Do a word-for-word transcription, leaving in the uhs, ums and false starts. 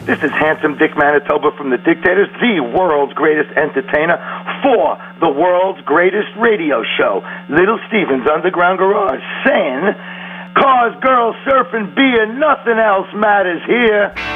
This is Handsome Dick Manitoba from the Dictators, the world's greatest entertainer for the world's greatest radio show, Little Steven's Underground Garage, saying, cars, girls, surfing, beer, nothing else matters here.